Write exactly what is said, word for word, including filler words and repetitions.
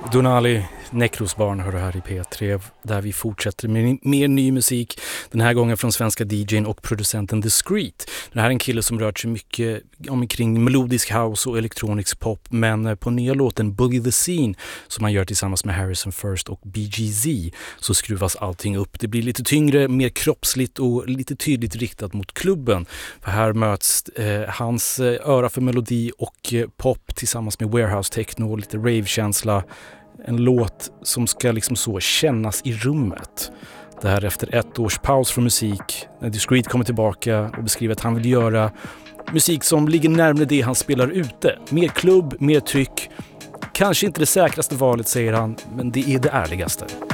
Donali, Necros barn, hör du här i P tre, där vi fortsätter med mer ny musik. Den här gången från svenska D J:n och producenten Discreet. Det här är en kille som rört sig mycket omkring melodisk house och elektronisk pop, men på nya låten Bully the Scene, som han gör tillsammans med Harrison First och B G Z, så skruvas allting upp. Det blir lite tyngre, mer kroppsligt och lite tydligt riktat mot klubben. För här möts eh, hans öra för melodi och eh, pop tillsammans med warehouse techno och lite rave-känsla. En låt som ska liksom så kännas i rummet. Det här efter ett års paus från musik, när Discreet kommer tillbaka och beskriver att han vill göra musik som ligger närmare det han spelar ute. Mer klubb, mer tryck. Kanske inte det säkraste valet, säger han, men det är det ärligaste.